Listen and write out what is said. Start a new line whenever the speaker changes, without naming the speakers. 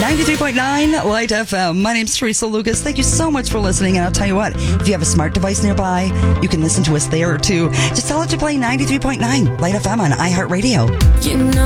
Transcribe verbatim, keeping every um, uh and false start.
ninety-three point nine Light F M. My name's Teresa Lucas. Thank you so much for listening. And I'll tell you what, if you have a smart device nearby, you can listen to us there too. Just tell it to play ninety-three point nine Light F M on iHeartRadio.
You know